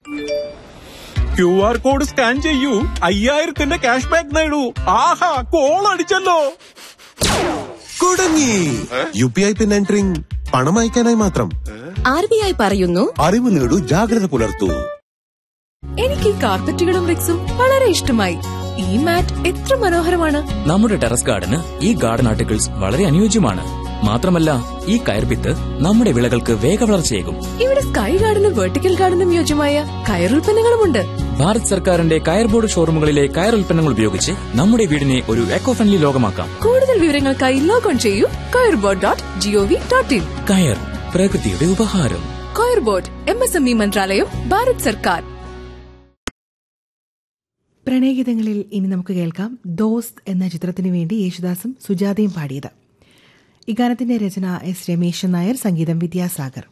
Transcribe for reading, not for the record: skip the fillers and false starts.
QR code scan ചെയ്യൂ, 5000 cash back നേടൂ. ആഹാ, call അടിച്ചല്ലോ. കുടുങ്ങി. UPI പിൻ എൻട്രിങ് പണം അയക്കാനായി മാത്രം. RBI പറയുന്നു, അറിവ് നേടൂ, ജാഗ്രത പുലർത്തൂ. എനിക്ക് ഈ കാർപ്പറ്റുകളും റിക്സും വളരെ ഇഷ്ടമായി. ഈ മാറ്റ് എത്ര മനോഹരമാണ്. നമ്മുടെ ടെറസ് ഗാർഡന് ഈ ഗാർഡൻ ആർട്ടിക്കിൾസ് വളരെ അനുയോജ്യമാണ്. മാത്രമല്ല, ഈ കയർഭിത്ത് നമ്മുടെ വിളകൾക്ക് വേഗവളർച്ചയേകും. ഇവിടെ സ്കൈ ഗാർഡനും വെർട്ടിക്കൽ ഗാർഡനും യോജ്യമായ കയറുൽപ്പന്നങ്ങളുമുണ്ട്. ഭാരത് സർക്കാരിന്റെ കയർ ബോർഡ് ഷോറൂമുകളിലെ കയർ ഉൽപ്പന്നങ്ങൾ ഉപയോഗിച്ച് നമ്മുടെ വീടിനെ ഒരു എക്കോ ഫ്രണ്ട്ലി ലോകമാക്കാം. കൂടുതൽ വിവരങ്ങൾക്കായി ലോഗോൺ ചെയ്യൂ kayrbord.gov.in. കയർ, പ്രകൃതിയുടെ ഉപഹാരം. കയർ ബോർഡ്, MSME മന്ത്രാലയം, ഭാരത് സർക്കാർ. പ്രണയഗീതങ്ങളിൽ ഇനി നമുക്ക് കേൾക്കാം ദോസ്ത് എന്ന ചിത്രത്തിനു വേണ്ടി യേശുദാസും സുജാതയും പാടിയത്. ഈ ഗാനത്തിന്റെ രചന S. രമേശൻ നായർ, സംഗീതം വിദ്യാസാഗർ.